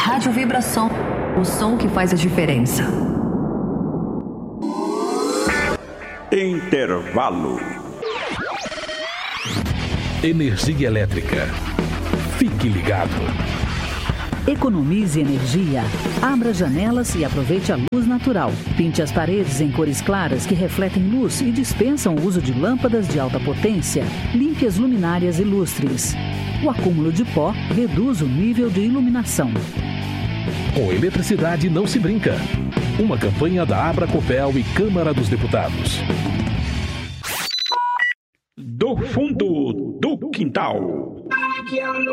Rádio Vibração, o som que faz a diferença. Intervalo. Energia elétrica. Fique ligado. Economize energia. Abra janelas e aproveite a luz natural. Pinte as paredes em cores claras que refletem luz e dispensam o uso de lâmpadas de alta potência. Limpe as luminárias e lustres. O acúmulo de pó reduz o nível de iluminação. Com eletricidade não se brinca. Uma campanha da Abracopel e Câmara dos Deputados. Do fundo do quintal.